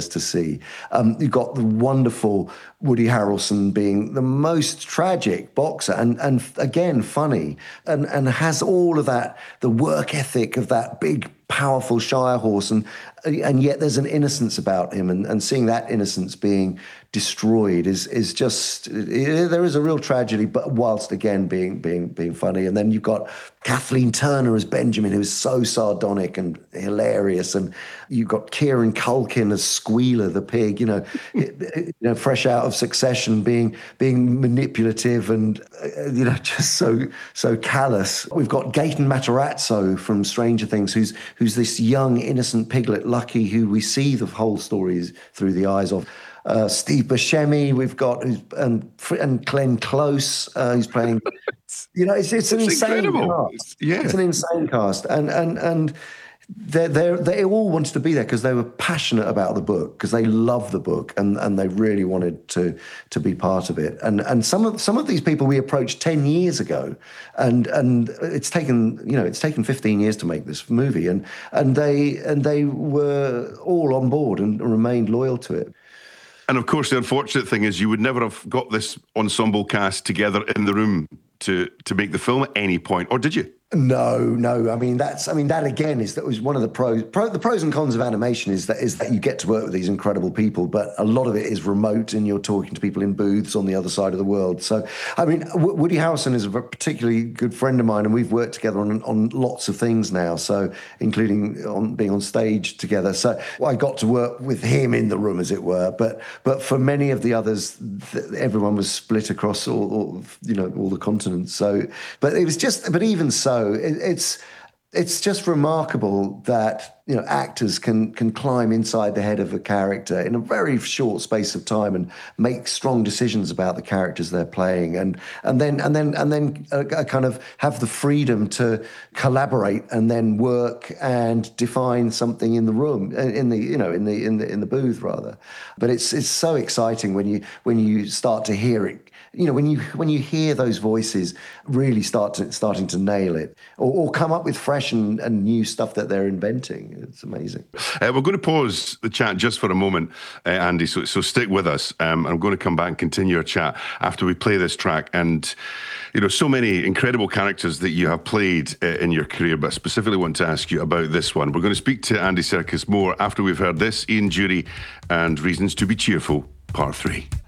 hilarious to see. You've got the wonderful Woody Harrelson being the most tragic boxer and again, funny and has all of that, the work ethic of that big, powerful Shire horse, and yet there's an innocence about him, and seeing that innocence being destroyed is just, there is a real tragedy, but whilst again being funny. And then you've got Kathleen Turner as Benjamin, who's so sardonic and hilarious, and you've got Kieran Culkin as Squealer the pig, fresh out of Succession, being manipulative and just so callous. We've got Gaten Matarazzo from Stranger Things, who's this young innocent piglet, Lucky, who we see the whole stories through the eyes of. Steve Buscemi, we've got, and Glenn Close, who's playing. It's an insane incredible. cast. Yeah. It's an insane cast, and they all wanted to be there because they were passionate about the book, because they love the book, and they really wanted to be part of it. And some of these people we approached 10 years ago, and it's taken 15 years to make this movie, and they were all on board and remained loyal to it. And of course, the unfortunate thing is you would never have got this ensemble cast together in the room to make the film at any point, or did you? No. That again was one of the pros. The pros and cons of animation is that you get to work with these incredible people, but a lot of it is remote, and you're talking to people in booths on the other side of the world. So, Woody Harrelson is a particularly good friend of mine, and we've worked together on lots of things now. So, including on being on stage together. So, I got to work with him in the room, as it were. But for many of the others, everyone was split across all the continents. So, but it was just. But even so. It's just remarkable that actors can climb inside the head of a character in a very short space of time and make strong decisions about the characters they're playing, and then kind of have the freedom to collaborate and then work and define something in the room, in the booth rather. But it's so exciting when you start to hear it. When you hear those voices really starting to nail it, or come up with fresh and new stuff that they're inventing. It's amazing. We're going to pause the chat just for a moment, Andy, so stick with us. I'm going to come back and continue our chat after we play this track. And, so many incredible characters that you have played in your career, but I specifically want to ask you about this one. We're going to speak to Andy Serkis more after we've heard this, Ian Dury and Reasons to be Cheerful, Part 3.